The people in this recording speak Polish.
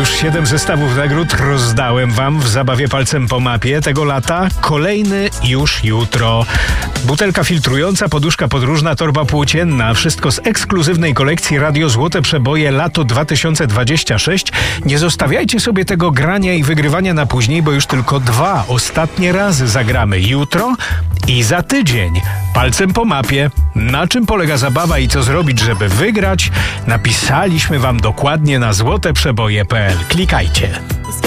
Już 7 zestawów nagród rozdałem wam w zabawie palcem po mapie tego lata. Kolejny już jutro. Butelka filtrująca, poduszka podróżna, torba płócienna. Wszystko z ekskluzywnej kolekcji Radio Złote Przeboje Lato 2026. Nie zostawiajcie sobie tego grania i wygrywania na później, bo już tylko 2 ostatnie razy zagramy jutro i za tydzień. Palcem po mapie. Na czym polega zabawa i co zrobić, żeby wygrać? Napisaliśmy wam dokładnie na złoteprzeboje.pl. Klikajcie.